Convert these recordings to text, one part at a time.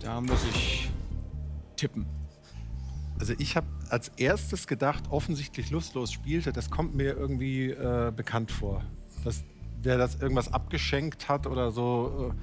Da muss ich tippen. Also ich habe als erstes gedacht, offensichtlich lustlos spielte. Das kommt mir irgendwie bekannt vor. Dass der das irgendwas abgeschenkt hat oder so.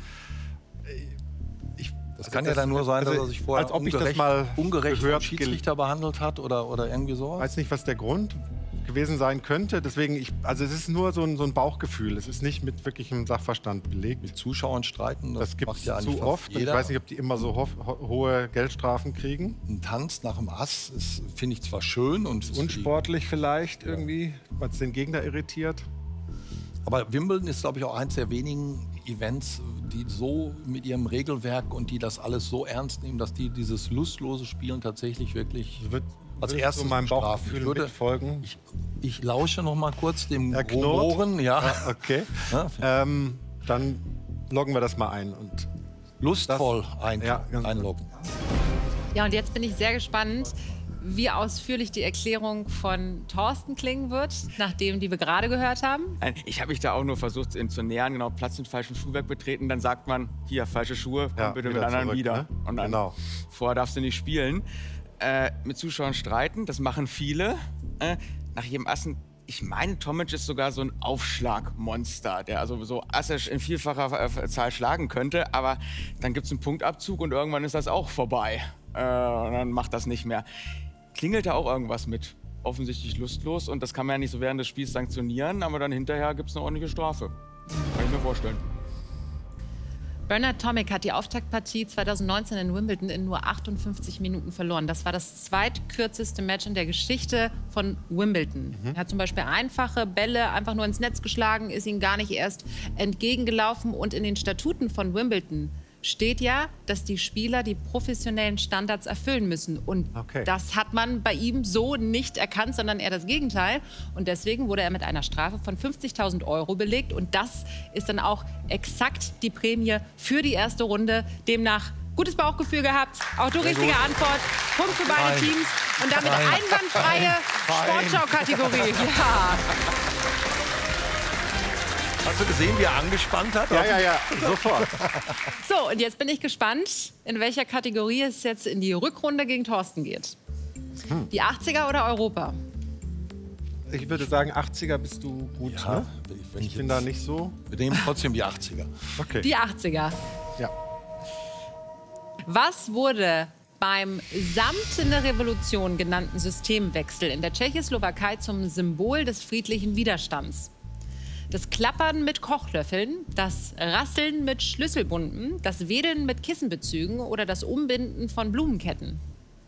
Das kann ja dann nur sein, dass er sich vorher als ob ich das mal ungerecht gehört, vom Schiedsrichter behandelt hat oder irgendwie so. Ich weiß nicht, was der Grund gewesen sein könnte. Deswegen, also es ist nur so ein Bauchgefühl. Es ist nicht mit wirklichem Sachverstand belegt. Mit Zuschauern streiten, das gibt es ja zu oft. Ich weiß nicht, ob die immer so hohe Geldstrafen kriegen. Ein Tanz nach dem Ass finde ich zwar schön und unsportlich vielleicht irgendwie, weil es den Gegner irritiert. Aber Wimbledon ist, glaube ich, auch eins der wenigen Events, die so mit ihrem Regelwerk und die das alles so ernst nehmen, dass die dieses lustlose Spielen tatsächlich wirklich als erstes meinem Bauchgefühl mitfolgen. Ich lausche noch mal kurz dem Ohren. Ja. Ah, okay. Ja. Dann loggen wir das mal ein. Und lustvoll einloggen. Ja, und jetzt bin ich sehr gespannt, wie ausführlich die Erklärung von Thorsten klingen wird, nachdem die wir gerade gehört haben. Ich habe mich da auch nur versucht, ihn zu nähern. Genau, Platz mit falschem Schuhwerk betreten. Dann sagt man, hier, falsche Schuhe, komm bitte mit anderen wieder. Ne? Und dann vorher darfst du nicht spielen. Mit Zuschauern streiten, das machen viele. Nach jedem Assen, ich meine, Tomic ist sogar so ein Aufschlagmonster, der also so Asse in vielfacher Zahl schlagen könnte. Aber dann gibt es einen Punktabzug und irgendwann ist das auch vorbei. Und dann macht das nicht mehr. Klingelt da auch irgendwas mit? Offensichtlich lustlos. Und das kann man ja nicht so während des Spiels sanktionieren, aber dann hinterher gibt es eine ordentliche Strafe. Kann ich mir vorstellen. Bernard Tomic hat die Auftaktpartie 2019 in Wimbledon in nur 58 Minuten verloren. Das war das zweitkürzeste Match in der Geschichte von Wimbledon. Er hat zum Beispiel einfache Bälle einfach nur ins Netz geschlagen, ist ihnen gar nicht erst entgegengelaufen. Und in den Statuten von Wimbledon steht ja, dass die Spieler die professionellen Standards erfüllen müssen. Und das hat man bei ihm so nicht erkannt, sondern eher das Gegenteil. Und deswegen wurde er mit einer Strafe von 50.000 € belegt. Und das ist dann auch exakt die Prämie für die erste Runde. Demnach gutes Bauchgefühl gehabt, auch die richtige Antwort. Punkt für beide Teams. Und damit einwandfreie Sportschau-Kategorie. Ja. Hast du gesehen, wie er angespannt hat? Ja, sofort. So, und jetzt bin ich gespannt, in welcher Kategorie es jetzt in die Rückrunde gegen Thorsten geht. Die 80er oder Europa? Ich würde sagen, 80er bist du gut. Ja, ne? ich bin da nicht so. Wir nehmen trotzdem die 80er. Okay. Die 80er. Ja. Was wurde beim samtene Revolution genannten Systemwechsel in der Tschechoslowakei zum Symbol des friedlichen Widerstands? Das Klappern mit Kochlöffeln, das Rasseln mit Schlüsselbunden, das Wedeln mit Kissenbezügen oder das Umbinden von Blumenketten?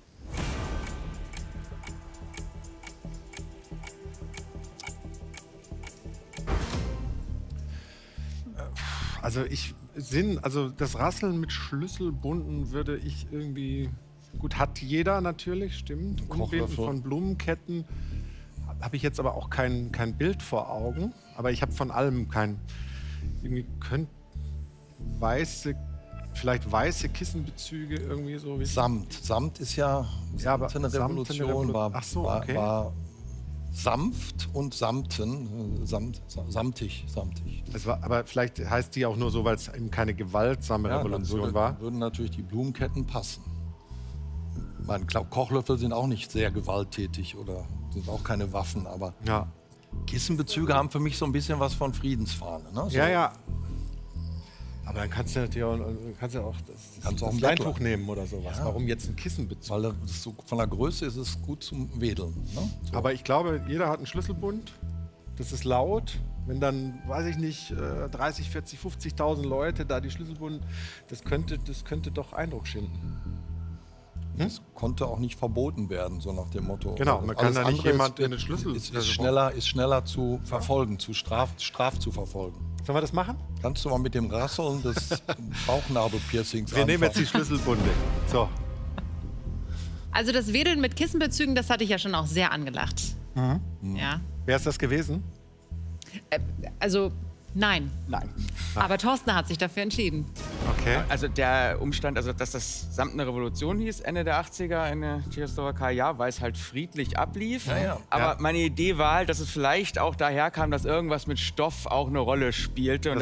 Also das Rasseln mit Schlüsselbunden würde ich irgendwie... Gut, hat jeder natürlich, stimmt. Umbinden von Blumenketten. Habe ich jetzt aber auch kein Bild vor Augen. Aber ich habe von allem irgendwie vielleicht weiße Kissenbezüge irgendwie so. Samt ist ja eine Revolution, war sanft und samtig. Aber vielleicht heißt die auch nur so, weil es eben keine gewaltsame Revolution war. Würden natürlich die Blumenketten passen. Ich glaube, Kochlöffel sind auch nicht sehr gewalttätig oder sind auch keine Waffen, aber Kissenbezüge haben für mich so ein bisschen was von Friedensfahne. Ne? So. Ja. Aber dann kannst du natürlich auch das Leintuch nehmen oder sowas. Ja. Warum jetzt ein Kissenbezug? Weil von der Größe ist es gut zum Wedeln. Ne? So. Aber ich glaube, jeder hat einen Schlüsselbund. Das ist laut. Wenn dann, weiß ich nicht, 30, 40, 50.000 Leute da die Schlüsselbunden, das könnte doch Eindruck schinden. Das konnte auch nicht verboten werden, so nach dem Motto. Genau, man kann da nicht jemand in den Schlüssel... Ist schneller zu verfolgen, straf zu verfolgen. Sollen wir das machen? Kannst du mal mit dem Rasseln des Bauchnabelpiercings Wir nehmen jetzt die Schlüsselbunde. So. Also das Wedeln mit Kissenbezügen, das hatte ich ja schon auch sehr angelacht. Ja. Wer ist das gewesen? Also... Nein. Ah. Aber Thorsten hat sich dafür entschieden. Okay. Also der Umstand, dass das samtene Revolution hieß, Ende der 80er in der Tschechoslowakei, weil es halt friedlich ablief. Aber meine Idee war halt, dass es vielleicht auch daher kam, dass irgendwas mit Stoff auch eine Rolle spielte. Und